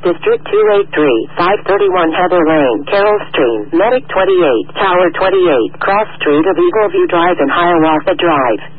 District 283, 531 Heather Lane, Carroll Stream, Medic 28, Tower 28, Cross Street of Eagle View Drive and Hiawatha Drive.